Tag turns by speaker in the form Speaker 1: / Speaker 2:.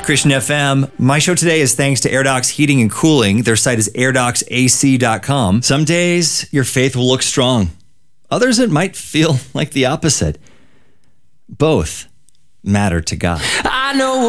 Speaker 1: Christian FM. My show today is thanks to AirDocs Heating and Cooling. Their site is airdocsac.com. Some days your faith will look strong. Others it might feel like the opposite. Both matter to God.
Speaker 2: I know